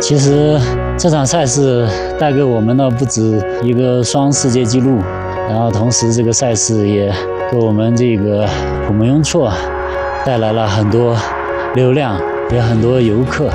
其实这场赛事带给我们的不止一个双世界纪录，然后同时这个赛事也给我们这个普门雍措带来了很多流量，也很多游客。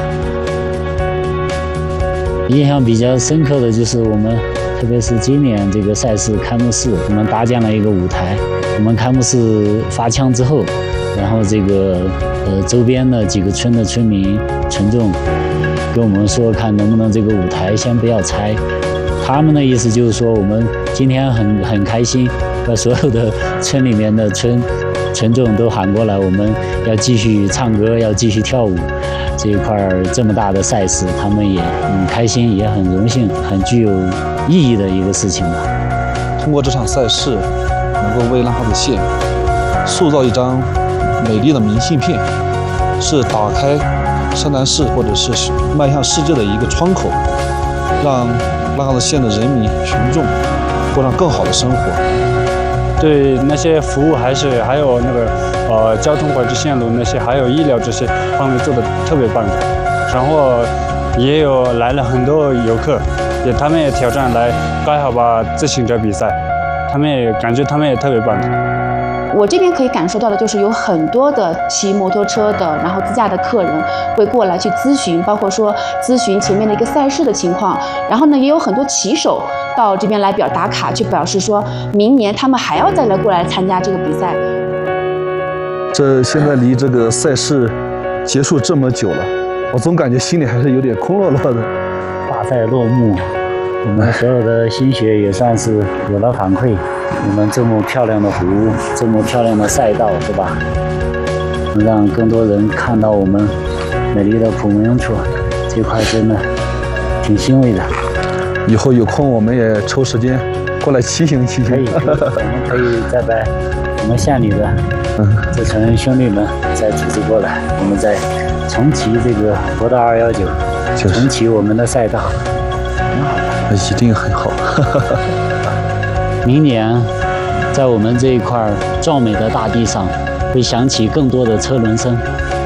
印象比较深刻的就是我们，特别是今年这个赛事开幕式，我们搭建了一个舞台。我们开幕式发枪之后，然后这个周边的几个村的村民群众跟我们说，看能不能这个舞台先不要拆。他们的意思就是说，我们今天很开心，把所有的村里面的群众都喊过来，我们要继续唱歌，要继续跳舞。这一块这么大的赛事，他们也很开心，也很荣幸，很具有意义的一个事情吧。 通过这场赛事，能够为浪号子县塑造一张美丽的明信片，是打开山南市或者是迈向世界的一个窗口，让浪号子县的人民群众过上更好的生活。 对那些服务还有那个交通管制线路那些，还有医疗这些方面做的特别棒。然后也有来了很多游客，他们也挑战来盖好吧自行车比赛，他们也感觉他们也特别棒。 我这边可以感受到的就是有很多的骑摩托车的，然后自驾的客人会过来去咨询，包括说咨询前面的一个赛事的情况。然后呢，也有很多骑手到这边来打卡，去表示说明年他们还要再过来参加这个比赛。 这现在离这个赛事结束这么久了，我总感觉心里还是有点空落落的。 大赛落幕，我们所有的心血也算是有了反馈。我们这么漂亮的湖，这么漂亮的赛道，对吧？能让更多人看到我们美丽的普门雍措这块，真的挺欣慰的。 以后有空我们也抽时间过来骑行骑行。 可以，我们可以再把我们县里的这群兄弟们再组织过来，我们再重骑这个国道219，重骑我们的赛道，很好的。 一定很好。 明年，在我们这一块壮美的大地上，会响起更多的车轮声。